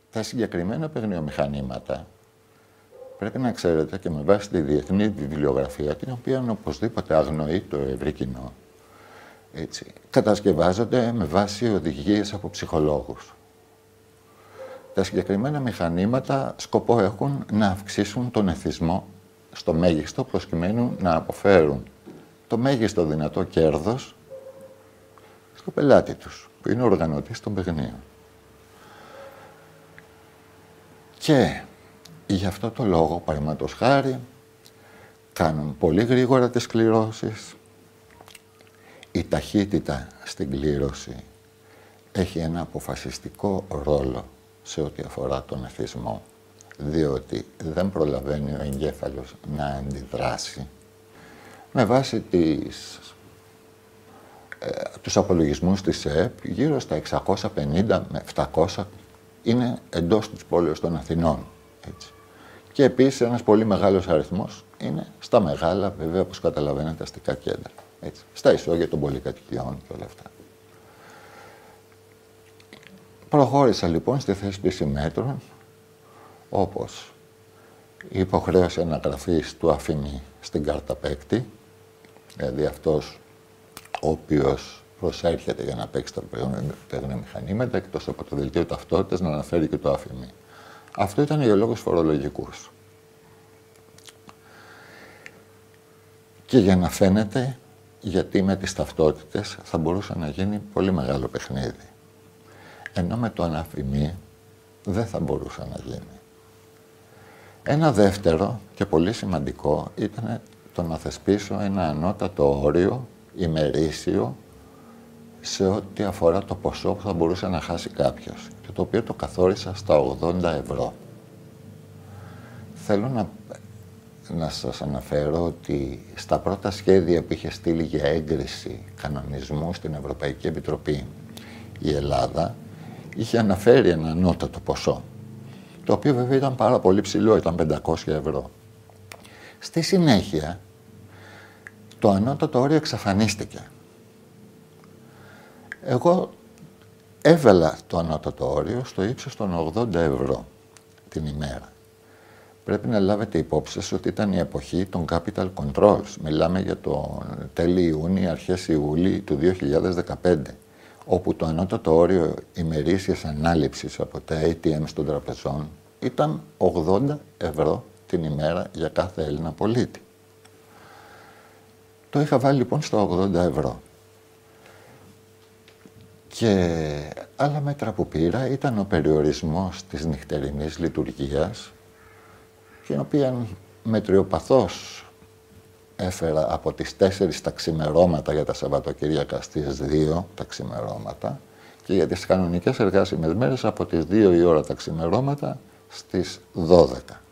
Τα συγκεκριμένα παιγνιομηχανήματα πρέπει να ξέρετε και με βάση τη διεθνή βιβλιογραφία, την οποία οπωσδήποτε αγνοεί το ευρύ κοινό, έτσι, κατασκευάζονται με βάση οδηγίες από ψυχολόγους. Τα συγκεκριμένα μηχανήματα σκοπό έχουν να αυξήσουν τον εθισμό στο μέγιστο, προκειμένου να αποφέρουν το μέγιστο δυνατό κέρδος στο πελάτη τους, που είναι ο οργανωτής των παιγνίων. Και γι' αυτό το λόγο, παραδείγματος χάρη, κάνουν πολύ γρήγορα τις κληρώσεις. Η ταχύτητα στην κλήρωση έχει ένα αποφασιστικό ρόλο σε ό,τι αφορά τον εθισμό, διότι δεν προλαβαίνει ο εγκέφαλος να αντιδράσει με βάση τους απολογισμούς της ΕΕΠ, γύρω στα 650 με 700 είναι εντός της πόλεως των Αθηνών. Έτσι. Και επίσης ένας πολύ μεγάλος αριθμός είναι στα μεγάλα, βέβαια, όπως καταλαβαίνετε, αστικά κέντρα. Έτσι. Στα ισόγεια των πολυκατοικιών και όλα αυτά. Προχώρησα λοιπόν στη θέσπιση μέτρων, όπως η υποχρέωση αναγραφής του αφημί στην κάρτα παίκτη, δηλαδή αυτός ο οποίος προσέρχεται για να παίξει τα παιγνιομηχανήματα, εκτός από το δελτίο ταυτότητας, να αναφέρει και το αφημί. Αυτό ήταν για λόγους φορολογικούς. Και για να φαίνεται, γιατί με τις ταυτότητες θα μπορούσε να γίνει πολύ μεγάλο παιχνίδι. Ενώ με το αναφημί δεν θα μπορούσε να γίνει. Ένα δεύτερο και πολύ σημαντικό ήταν το να θεσπίσω ένα ανώτατο όριο ημερήσιο σε ό,τι αφορά το ποσό που θα μπορούσε να χάσει κάποιος, και το οποίο το καθόρισα στα 80 ευρώ. Θέλω να σας αναφέρω ότι στα πρώτα σχέδια που είχε στείλει για έγκριση κανονισμού στην Ευρωπαϊκή Επιτροπή η Ελλάδα, είχε αναφέρει ένα ανώτατο ποσό, το οποίο βέβαια ήταν πάρα πολύ ψηλό, ήταν 500 ευρώ. Στη συνέχεια, το ανώτατο όριο εξαφανίστηκε. Εγώ έβαλα το ανώτατο όριο στο ύψος των 80 ευρώ την ημέρα. Πρέπει να λάβετε υπόψη σας ότι ήταν η εποχή των capital controls. Μιλάμε για το τέλη Ιούνιου, αρχές Ιούλη του 2015, όπου το ανώτατο όριο ημερήσιας ανάληψης από τα ATM των τραπεζών ήταν 80 ευρώ την ημέρα για κάθε Έλληνα πολίτη. Το είχα βάλει λοιπόν στα 80 ευρώ. Και άλλα μέτρα που πήρα ήταν ο περιορισμός της νυχτερινής λειτουργίας, την οποία μετριοπαθώς έφερα από τις 4 τα ξημερώματα για τα Σαββατοκύριακα στις 2 τα ξημερώματα και για τις κανονικές εργάσιμες μέρες από τις 2 η ώρα τα ξημερώματα στις 12.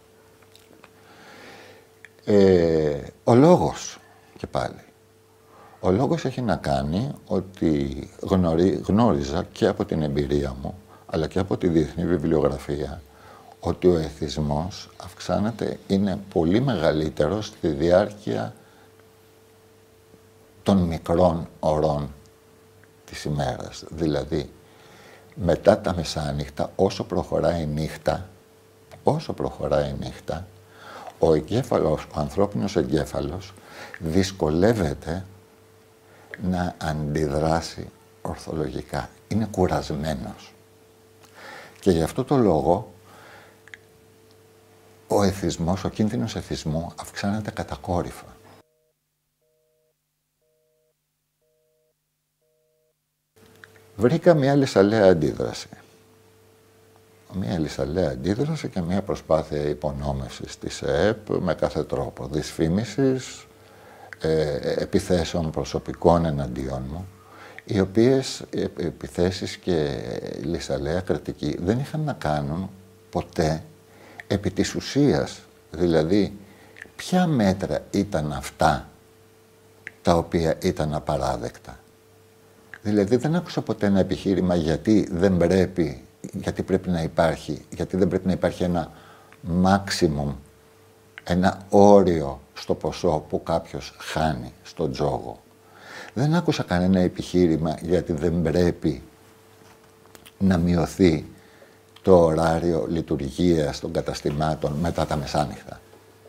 Ο λόγος, και πάλι, ο λόγος έχει να κάνει ότι γνώριζα και από την εμπειρία μου, αλλά και από τη διεθνή βιβλιογραφία, ότι ο εθισμός αυξάνεται, είναι πολύ μεγαλύτερος στη διάρκεια των μικρών ωρών της ημέρας. Δηλαδή, μετά τα μεσάνυχτα, όσο προχωράει η νύχτα, ο ανθρώπινος εγκέφαλος δυσκολεύεται να αντιδράσει ορθολογικά. Είναι κουρασμένος. Και γι' αυτό το λόγο, ο εθισμός, ο κίνδυνος εθισμού αυξάνεται κατακόρυφα. Βρήκα μια λυσαλέα αντίδραση. Μια λυσαλέα αντίδραση και μια προσπάθεια υπονόμευσης της ΕΕΠ με κάθε τρόπο. Δυσφήμισης, επιθέσεων προσωπικών εναντίον μου, οι οποίες επιθέσεις και λυσαλέα κριτική δεν είχαν να κάνουν ποτέ επί της ουσίας, δηλαδή ποια μέτρα ήταν αυτά τα οποία ήταν απαράδεκτα. Δηλαδή δεν άκουσα ποτέ ένα επιχείρημα γιατί δεν πρέπει να υπάρχει ένα maximum, ένα όριο στο ποσό που κάποιος χάνει στο τζόγο. Δεν άκουσα κανένα επιχείρημα γιατί δεν πρέπει να μειωθεί το ωράριο λειτουργίας των καταστημάτων μετά τα μεσάνυχτα.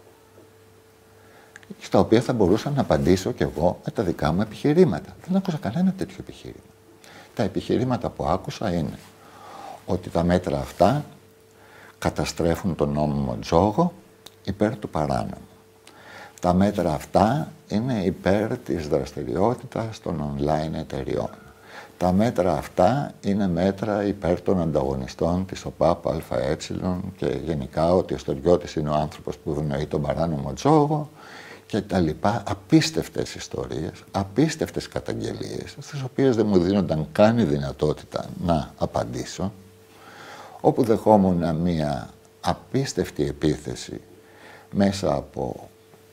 Στα οποία θα μπορούσα να απαντήσω κι εγώ με τα δικά μου επιχειρήματα. Δεν άκουσα κανένα τέτοιο επιχείρημα. Τα επιχειρήματα που άκουσα είναι ότι τα μέτρα αυτά καταστρέφουν τον νόμιμο τζόγο υπέρ του παράνομου. Τα μέτρα αυτά είναι υπέρ της δραστηριότητας των online εταιριών. Τα μέτρα αυτά είναι μέτρα υπέρ των ανταγωνιστών της ΟΠΑΠ ΑΕ και γενικά ότι ο Στεριώτης είναι ο άνθρωπος που ευνοεί τον παράνομο τζόγο και τα λοιπά. Απίστευτες ιστορίες, απίστευτες καταγγελίες, στις οποίες δεν μου δίνονταν καν η δυνατότητα να απαντήσω, όπου δεχόμουν μία απίστευτη επίθεση μέσα από,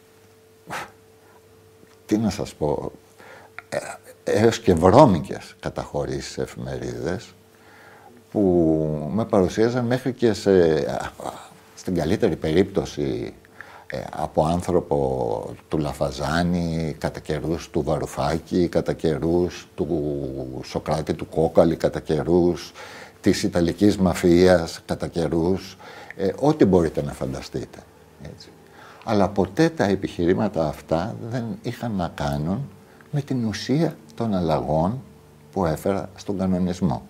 τι να σας πω, έως και βρώμικες καταχωρήσεις εφημερίδες που με παρουσίαζαν μέχρι και στην καλύτερη περίπτωση από άνθρωπο του Λαφαζάνη, κατά καιρούς του Βαρουφάκη, κατά καιρούς του Σοκράτη του Κόκαλη, κατά καιρούς της Ιταλικής μαφίας, κατά καιρούς, ό,τι μπορείτε να φανταστείτε. Έτσι. Αλλά ποτέ τα επιχειρήματα αυτά δεν είχαν να κάνουν με την ουσία των αλλαγών που έφερα στον κανονισμό.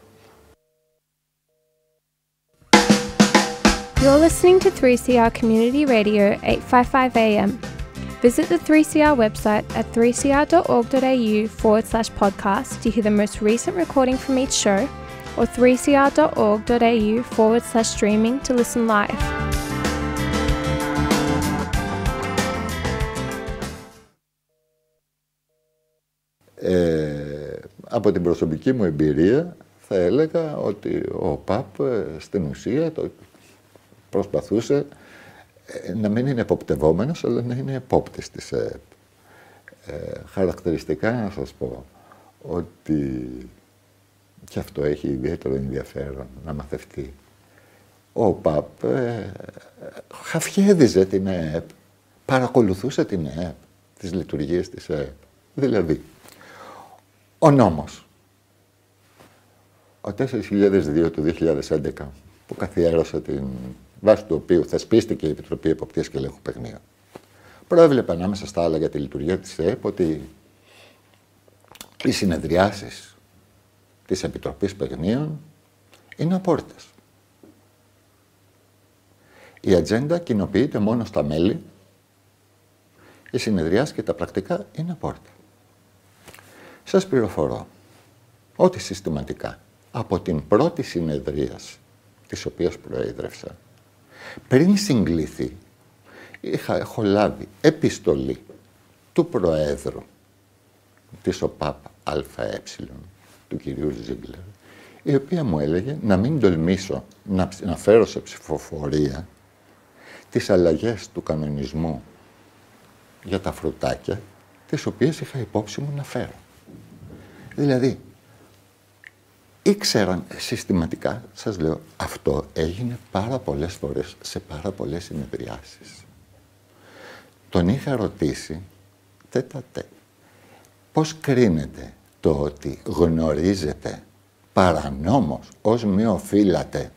You're listening to 3CR Community Radio 855 AM. Visit the 3CR website at 3cr.org.au/podcast to hear the most recent recording from each show, or 3cr.org.au/streaming to listen live. Από την προσωπική μου εμπειρία θα έλεγα ότι ο ΠΑΠ στην ουσία προσπαθούσε να μην είναι εποπτευόμενος, αλλά να είναι επόπτης της ΕΕΠ. Χαρακτηριστικά να σας πω ότι και αυτό έχει ιδιαίτερο ενδιαφέρον να μαθευτεί. Ο ΠΑΠ χαφιέδιζε την ΕΕΠ, παρακολουθούσε την ΕΕΠ, τις λειτουργίες της ΕΕΠ. Δηλαδή, ο νόμος, ο 4002 του 2011, που καθιέρωσε την βάση του οποίου θεσπίστηκε η Επιτροπή Εποπτείας και Ελέγχου Παιγνίων, προέβλεπε ανάμεσα στα άλλα για τη λειτουργία της ΕΕΠ ότι οι συνεδριάσεις της Επιτροπής Παιγνίων είναι απόρριτες. Η ατζέντα κοινοποιείται μόνο στα μέλη, οι συνεδριάσεις και τα πρακτικά είναι απόρριτα. Σας πληροφορώ ότι συστηματικά από την πρώτη συνεδρίαση της οποίας προείδρευσα, πριν συγκλήθει, έχω λάβει επιστολή του Προέδρου της ΟΠΑΠ ΑΕ, του κυρίου Ζίγκλερ, η οποία μου έλεγε να μην τολμήσω να φέρω σε ψηφοφορία τις αλλαγές του κανονισμού για τα φρουτάκια, τις οποίες είχα υπόψη μου να φέρω. Δηλαδή, ήξεραν συστηματικά, σας λέω, αυτό έγινε πάρα πολλές φορές σε πάρα πολλές συνεδριάσεις. Τον είχα ρωτήσει, πώς κρίνεται το ότι γνωρίζετε παρανόμως ως μη οφείλατε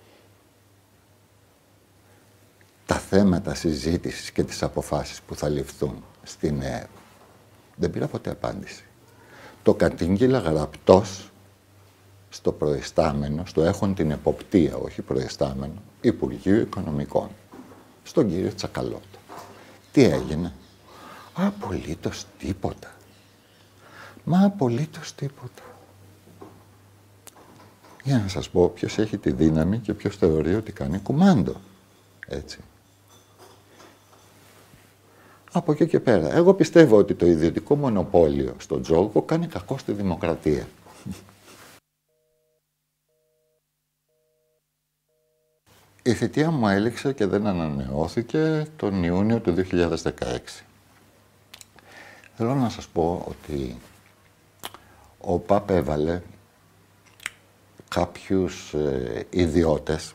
τα θέματα συζήτησης και τις αποφάσεις που θα ληφθούν στην ΕΕΠ. Δεν πήρα ποτέ απάντηση. Το κατήγγειλα γραπτός στο προϊστάμενο, στο έχον την εποπτεία, όχι προϊστάμενο, Υπουργείο Οικονομικών, στον κύριο Τσακαλώτο. Τι έγινε? Απολύτως τίποτα. Μα απολύτως τίποτα. Για να σας πω ποιος έχει τη δύναμη και ποιος θεωρεί ότι κάνει κουμάντο. Έτσι. Από εκεί και πέρα. Εγώ πιστεύω ότι το ιδιωτικό μονοπόλιο στον τζόγο κάνει κακό στη δημοκρατία. Η θητεία μου έληξε και δεν ανανεώθηκε τον Ιούνιο του 2016. Θέλω να σας πω ότι ο ΠΑΠ έβαλε κάποιους ιδιώτες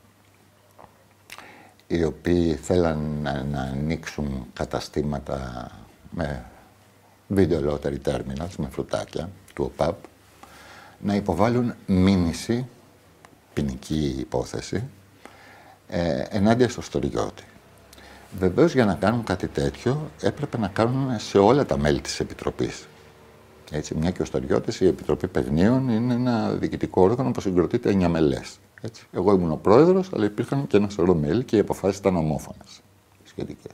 οι οποίοι θέλαν να ανοίξουν καταστήματα με video lottery terminals, με φρουτάκια του ΟΠΑΠ, να υποβάλουν μήνυση ποινική υπόθεση, ενάντια στο Στοριώτη. Βεβαίως, για να κάνουν κάτι τέτοιο, έπρεπε να κάνουν σε όλα τα μέλη της Επιτροπής. Έτσι, μια και ο Στοριώτης, η Επιτροπή Παιγνίων, είναι ένα διοικητικό όργανο που συγκροτείται 9 μελές. Έτσι. Εγώ ήμουν ο πρόεδρος, αλλά υπήρχαν και ένα σωρό μέλη και οι αποφάσεις ήταν ομόφωνες. Σχετικές.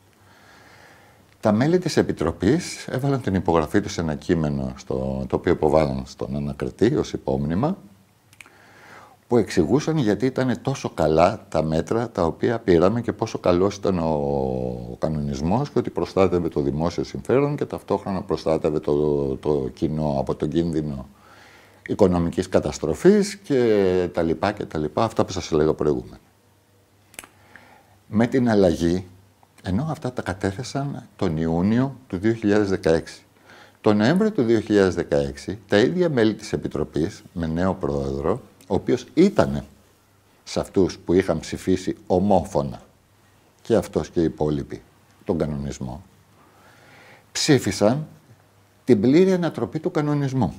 Τα μέλη της Επιτροπής έβαλαν την υπογραφή τους σε ένα κείμενο το οποίο υποβάλλαν στον ανακριτή ως υπόμνημα, που εξηγούσαν γιατί ήταν τόσο καλά τα μέτρα τα οποία πήραμε και πόσο καλός ήταν ο κανονισμός και ότι προστάτευε το δημόσιο συμφέρον και ταυτόχρονα προστάτευε το κοινό από τον κίνδυνο οικονομικής καταστροφής και τα λοιπά και τα λοιπά, αυτά που σας έλεγα προηγούμενα. Με την αλλαγή, ενώ αυτά τα κατέθεσαν τον Ιούνιο του 2016. Τον Νοέμβριο του 2016, τα ίδια μέλη της Επιτροπής, με νέο πρόεδρο, ο οποίος ήταν σε αυτούς που είχαν ψηφίσει ομόφωνα, και αυτός και οι υπόλοιποι, τον κανονισμό, ψήφισαν την πλήρη ανατροπή του κανονισμού.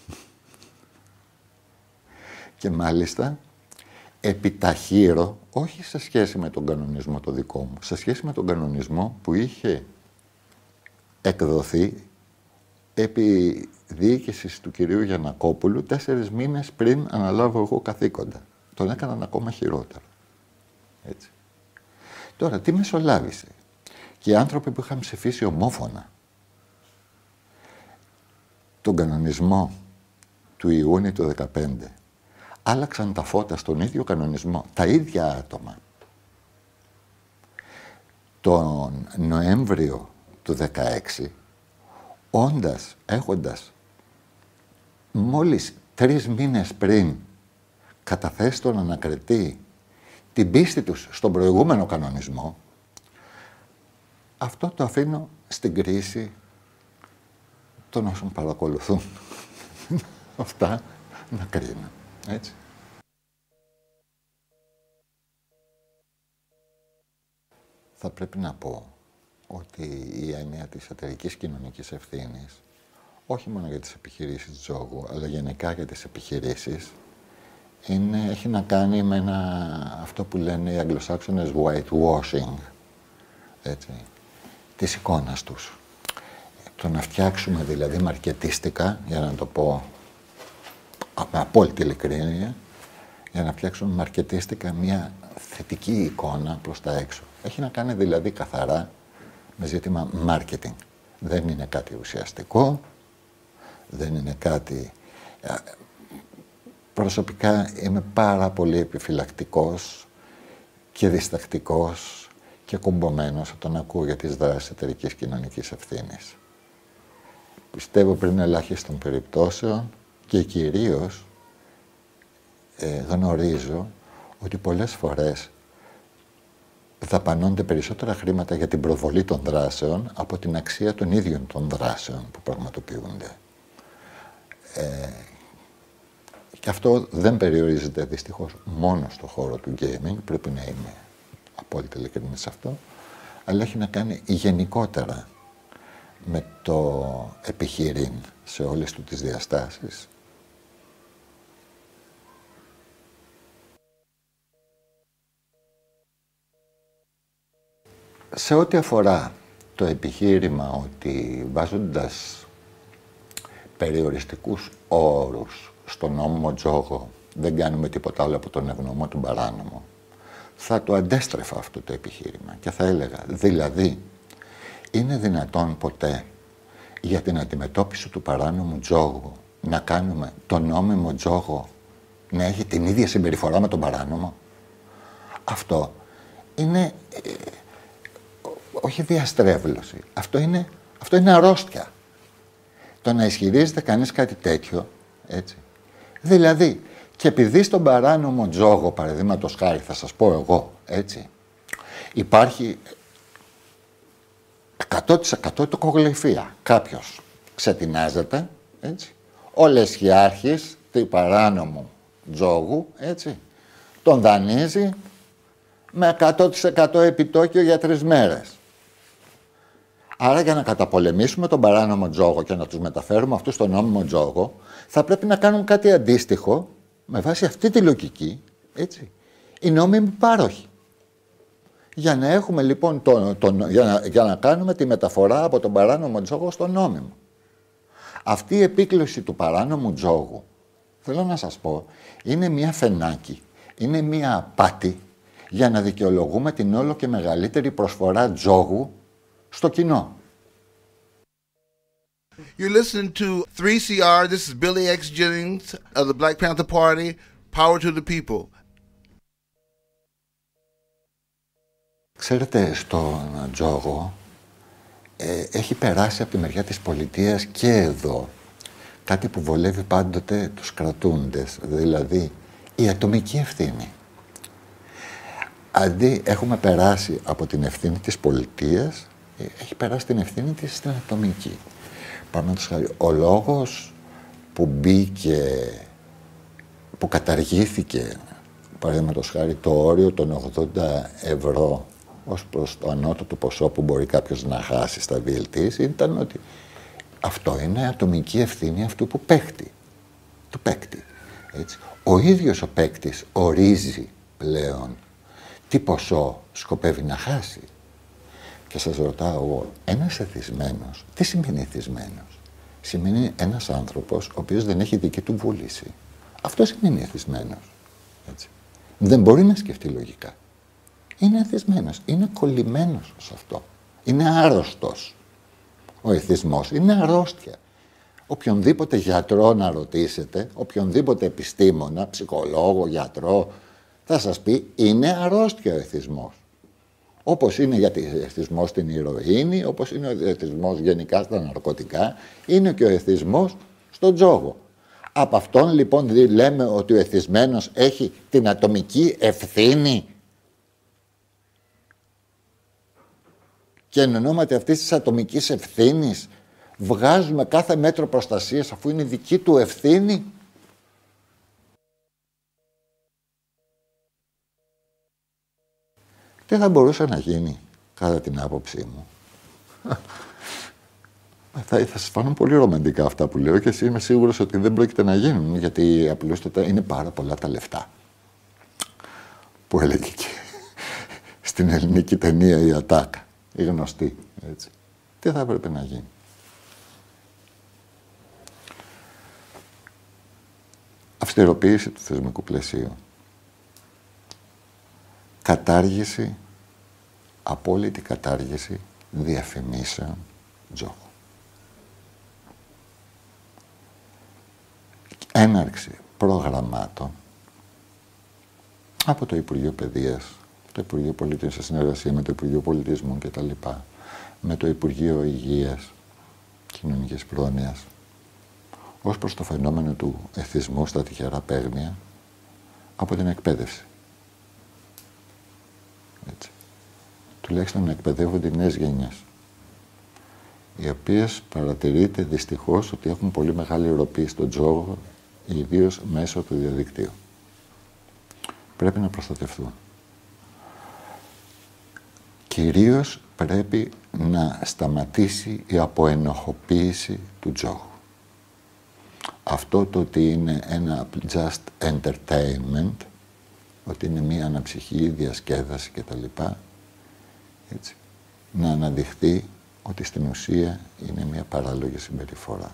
Και μάλιστα επιταχύρω, όχι σε σχέση με τον κανονισμό το δικό μου, σε σχέση με τον κανονισμό που είχε εκδοθεί επί διοίκησης του κυρίου Γιαννακόπουλου 4 μήνες πριν αναλάβω εγώ καθήκοντα. Τον έκαναν ακόμα χειρότερο. Έτσι. Τώρα, τι μεσολάβησε? Και οι άνθρωποι που είχαν ψηφίσει ομόφωνα τον κανονισμό του Ιούνιου του 2015, άλλαξαν τα φώτα στον ίδιο κανονισμό, τα ίδια άτομα. Τον Νοέμβριο του 2016, έχοντας μόλις 3 μήνες πριν καταθέσει τον ανακριτή την πίστη τους στον προηγούμενο κανονισμό, αυτό το αφήνω στην κρίση των όσων παρακολουθούν αυτά να κρίνουν. Έτσι. Θα πρέπει να πω ότι η έννοια της εταιρικής κοινωνικής ευθύνης, όχι μόνο για τις επιχειρήσεις τζόγου, αλλά γενικά για τις επιχειρήσεις, έχει να κάνει με αυτό που λένε οι Αγγλοσάξονες whitewashing, έτσι, της εικόνας τους. Το να φτιάξουμε δηλαδή μαρκετίστικα, για να το πω με απόλυτη ειλικρίνεια, για να φτιάξουμε μαρκετίστικα μια θετική εικόνα προς τα έξω. Έχει να κάνει δηλαδή καθαρά με ζήτημα marketing. Δεν είναι κάτι ουσιαστικό, δεν είναι κάτι... Προσωπικά είμαι πάρα πολύ επιφυλακτικός και διστακτικός και κουμπωμένος όταν ακούω για τις δράσεις εταιρικής κοινωνικής ευθύνης. Πιστεύω πριν ελάχιστων περιπτώσεων και κυρίως γνωρίζω ότι πολλές φορές δαπανώνται περισσότερα χρήματα για την προβολή των δράσεων από την αξία των ίδιων των δράσεων που πραγματοποιούνται. Και αυτό δεν περιορίζεται δυστυχώς μόνο στο χώρο του gaming, πρέπει να είμαι απόλυτα ειλικρινής σε αυτό, αλλά έχει να κάνει γενικότερα με το επιχειρήν σε όλες του τις διαστάσεις. Σε ό,τι αφορά το επιχείρημα ότι βάζοντας περιοριστικούς όρους στον νόμιμο τζόγο δεν κάνουμε τίποτα άλλο από τον ευνομό του παράνομο, θα το αντέστρεφα αυτό το επιχείρημα και θα έλεγα, δηλαδή, είναι δυνατόν ποτέ για την αντιμετώπιση του παράνομου τζόγου να κάνουμε τον νόμιμο τζόγο να έχει την ίδια συμπεριφορά με τον παράνομο? Αυτό είναι όχι διαστρέβλωση. Αυτό είναι αρρώστια. Το να ισχυρίζεται κανείς κάτι τέτοιο, έτσι. Δηλαδή, και επειδή στον παράνομο τζόγο, παραδείγματος χάρη, θα σας πω εγώ, έτσι, υπάρχει 100% τοκογλυφία. Κάποιος ξετινάζεται, έτσι, ολεσχιάρχης του παράνομου τζόγου, έτσι, τον δανείζει με 100% επιτόκιο για 3 μέρες. Άρα για να καταπολεμήσουμε τον παράνομο τζόγο και να τους μεταφέρουμε αυτούς στον νόμιμο τζόγο, θα πρέπει να κάνουν κάτι αντίστοιχο Με βάση αυτή τη λογική, έτσι, οι νόμιμοι πάροχοι. Για να έχουμε λοιπόν, για να κάνουμε τη μεταφορά από τον παράνομο τζόγο στο νόμιμο. Αυτή η επίκλωση του παράνομου τζόγου, θέλω να σας πω, είναι μία φενάκι, είναι μία απάτη για να δικαιολογούμε την όλο και μεγαλύτερη προσφορά τζόγου στο κοινό. You're listening to 3CR. This is Billy X. Jennings of the Black Panther Party. Power to the people. Ξέρετε, στον τζόγο έχει περάσει από τη μεριά της πολιτείας και εδώ κάτι που βολεύει πάντοτε τους κρατούντες, δηλαδή η ατομική ευθύνη. Αντί έχουμε περάσει από την ευθύνη της πολιτείας, έχει περάσει την ευθύνη της στην ατομική. Παραδείγματος χάρη, ο λόγος που μπήκε, που καταργήθηκε, παραδείγματος χάρη, το όριο των 80 ευρώ ως προς το ανώτατο ποσό που μπορεί κάποιος να χάσει στα VLTs, ήταν ότι αυτό είναι ατομική ευθύνη αυτού που παίκτη, του παίκτη. Έτσι. Ο ίδιος ο παίκτης ορίζει πλέον τι ποσό σκοπεύει να χάσει. Και σας ρωτάω εγώ, ένας εθισμένος, τι σημαίνει εθισμένος? Σημαίνει ένας άνθρωπος ο οποίος δεν έχει δική του βούληση. Αυτό σημαίνει εθισμένος. Έτσι. Δεν μπορεί να σκεφτεί λογικά. Είναι εθισμένος, είναι κολλημένος σε αυτό. Είναι άρρωστος. Ο εθισμός είναι αρρώστια. Οποιονδήποτε γιατρό να ρωτήσετε, οποιονδήποτε επιστήμονα, ψυχολόγο, γιατρό, θα σας πει είναι αρρώστια ο εθισμός. Όπως είναι ο εθισμός στην ηρωίνη, όπως είναι ο εθισμός γενικά στα ναρκωτικά, είναι και ο εθισμός στον τζόγο. Από αυτόν λοιπόν λέμε ότι ο εθισμένος έχει την ατομική ευθύνη. Και εν ονόματι αυτής της ατομικής ευθύνης βγάζουμε κάθε μέτρο προστασίας αφού είναι δική του ευθύνη. Τι θα μπορούσε να γίνει, κατά την άποψή μου? Θα σας φάνουν πολύ ρομαντικά αυτά που λέω και εσύ είμαι σίγουρος ότι δεν πρόκειται να γίνουν, γιατί απλούστατα είναι πάρα πολλά τα λεφτά. Που έλεγε και στην ελληνική ταινία η Ατάκα, η γνωστή, έτσι. Τι θα έπρεπε να γίνει? Αυστηροποίηση του θεσμικού πλαισίου. Κατάργηση, απόλυτη κατάργηση διαφημίσεων τζόγου. Έναρξη προγραμμάτων από το Υπουργείο Παιδείας, το Υπουργείο Πολιτισμού σε συνεργασία με το Υπουργείο Πολιτισμού κτλ. Με το Υπουργείο Υγείας, Κοινωνικής Πρόνοιας, ως προς το φαινόμενο του εθισμού στα τυχερά παίγνια από την εκπαίδευση. Έτσι. Τουλάχιστον να εκπαιδεύονται οι νέες γενιές, οι οποίες παρατηρείται δυστυχώς ότι έχουν πολύ μεγάλη ροπή στον τζόγο, ιδίως μέσω του διαδικτύου. Πρέπει να προστατευτούν. Κυρίως πρέπει να σταματήσει η αποενοχοποίηση του τζόγου. Αυτό το ότι είναι ένα just entertainment, ότι είναι μία αναψυχή, διασκέδαση κτλ. Έτσι. Να αναδειχθεί ότι στην ουσία είναι μία παράλογη συμπεριφορά.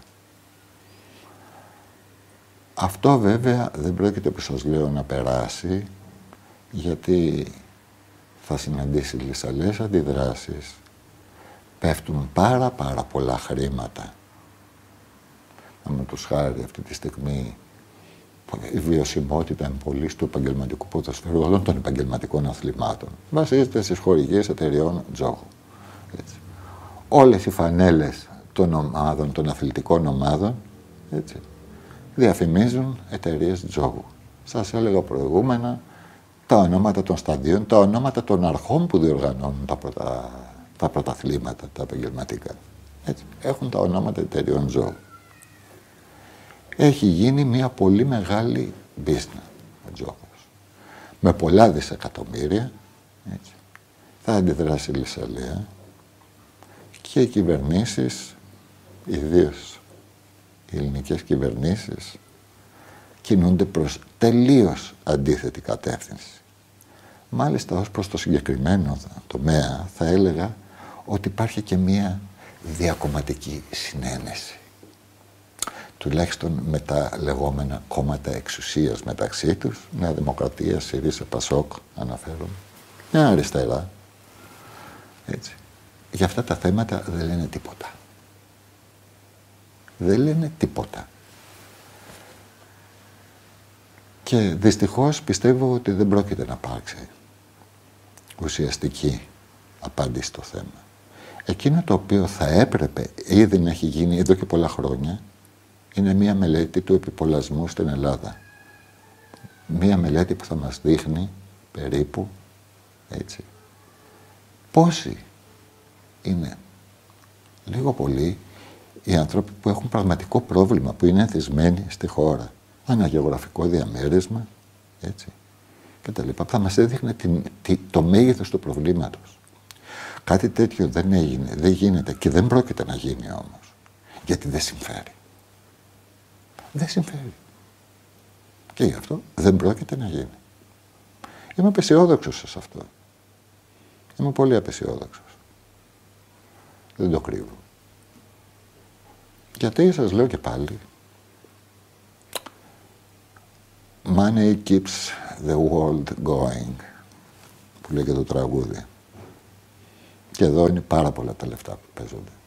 Αυτό βέβαια δεν πρόκειται, που σας λέω, να περάσει, γιατί θα συναντήσει λυσαλές αντιδράσεις. Πέφτουν πάρα πολλά χρήματα. Με τους χάρη αυτή τη στιγμή η βιωσιμότητα εμπολής του επαγγελματικού ποδοσφαίρου, όλων των επαγγελματικών αθλημάτων, βασίζεται στις χορηγίες εταιρεών τζόγου. Έτσι. Όλες οι φανέλες των ομάδων, των αθλητικών ομάδων, έτσι, διαφημίζουν εταιρείες τζόγου. Σας έλεγα προηγούμενα τα ονόματα των σταδίων, τα ονόματα των αρχών που διοργανώνουν τα πρωταθλήματα, τα επαγγελματικά. Έτσι, έχουν τα ονόματα εταιρεών τζόγου. Έχει γίνει μια πολύ μεγάλη business ο τζόγος. Με πολλά δισεκατομμύρια, έτσι. Θα αντιδράσει η Λυσσαλία και οι κυβερνήσεις, ιδίως οι ελληνικές κυβερνήσεις, κινούνται προς τελείως αντίθετη κατεύθυνση. Μάλιστα, ως προς το συγκεκριμένο τομέα, θα έλεγα ότι υπάρχει και μία διακομματική συνένεση. Τουλάχιστον με τα λεγόμενα κόμματα εξουσίας μεταξύ τους, Νέα Δημοκρατία, ΣΥΡΙΖΑ, ΠΑΣΟΚ, αναφέρομαι, μια αριστερά, έτσι. Για αυτά τα θέματα δεν λένε τίποτα. Δεν λένε τίποτα. Και δυστυχώς πιστεύω ότι δεν πρόκειται να υπάρξει ουσιαστική απάντηση στο θέμα. Εκείνο το οποίο θα έπρεπε ήδη να έχει γίνει εδώ και πολλά χρόνια είναι μία μελέτη του επιπολασμού στην Ελλάδα. Μία μελέτη που θα μας δείχνει περίπου, έτσι, πόσοι είναι λίγο πολύ οι άνθρωποι που έχουν πραγματικό πρόβλημα, που είναι εθισμένοι στη χώρα. Αναγεωγραφικό διαμέρισμα, έτσι, και τα λοιπά. Θα μας έδειχνε το μέγεθος του προβλήματος. Κάτι τέτοιο δεν έγινε, δεν γίνεται και δεν πρόκειται να γίνει όμως. Γιατί δεν συμφέρει. Δεν συμφέρει. Και γι' αυτό δεν πρόκειται να γίνει. Είμαι απεσιόδοξος σε αυτό. Είμαι πολύ απεσιόδοξος. Δεν το κρύβω. Γιατί σας λέω και πάλι, money keeps the world going, που λέει και το τραγούδι. Και εδώ είναι πάρα πολλά τα λεφτά που παίζονται.